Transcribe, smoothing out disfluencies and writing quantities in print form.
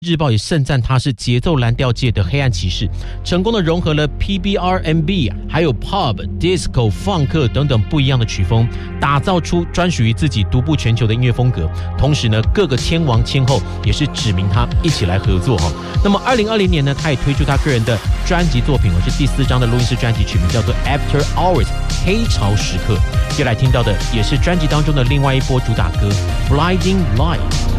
日报也盛赞他是节奏蓝调界的黑暗骑士，成功的融合了 PBR&B 还有 Pop、Disco、Funk 等等不一样的曲风，打造出专属于自己独步全球的音乐风格。同时呢，各个天王天后也是指明他一起来合作哈。那么2020年呢，他也推出他个人的专辑作品，是第4张的录音室专辑，曲名叫做 After Hours 黑潮时刻。接下来听到的也是专辑当中的另外一波主打歌 Blinding Light。